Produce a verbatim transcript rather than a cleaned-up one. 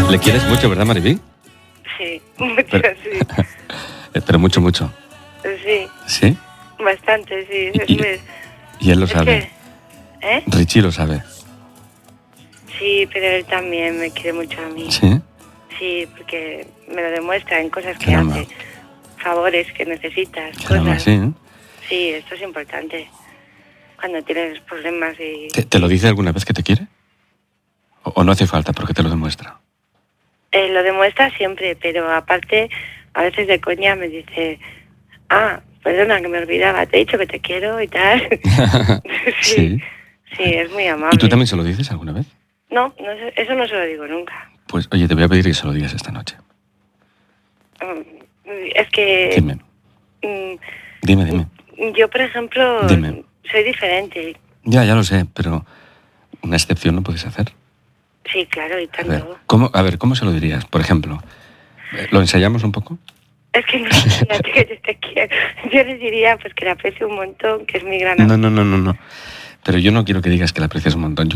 ¿Le quieres mucho, verdad, Mariví? Sí, mucho, Pero- sí. Pero mucho, mucho. Sí, ¿Sí? bastante, sí. Es Y- muy- Y él lo es sabe. que- ¿Eh? Richie lo sabe. Sí, pero él también me quiere mucho a mí. ¿Sí? Sí, porque me lo demuestra en cosas que Caramba. hace. Favores que necesitas, Caramba, cosas. sí, ¿eh? Sí, esto es importante. Cuando tienes problemas y... ¿Te, te lo dice alguna vez que te quiere? ¿O, o no hace falta porque te lo demuestra? Eh, lo demuestra siempre, pero aparte, a veces de coña me dice, ah, perdona, que me olvidaba, te he dicho que te quiero y tal. sí, Sí. sí, es muy amable. ¿Y tú también se lo dices alguna vez? No, no sé, eso no se lo digo nunca. Pues, oye, te voy a pedir que se lo digas esta noche. Mm, Es que Dime, mm, dime, dime. yo, por ejemplo, Dime. soy diferente. Ya, ya lo sé, pero una excepción no puedes hacer. Sí, claro, y A ver, tanto. ¿cómo, a ver, ¿cómo se lo dirías? Por ejemplo, eh, ¿lo ensayamos un poco? Es que no diría que yo te quiero. Yo les diría pues que la aprecio un montón, que es mi gran No, no, no, no, no. Pero yo no quiero que digas que la aprecias un montón. Yo